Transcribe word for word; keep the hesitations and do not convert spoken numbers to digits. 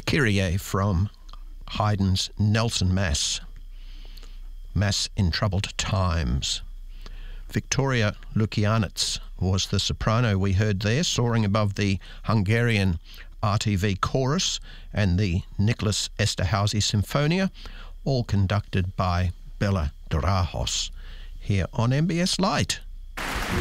Kyrie from Haydn's Nelson Mass, Mass in Troubled Times. Victoria Lukianits was the soprano we heard there, soaring above the Hungarian R T V chorus and the Nicholas Esterhazy Symphonia, all conducted by Bella Drahos, here on M B S Light.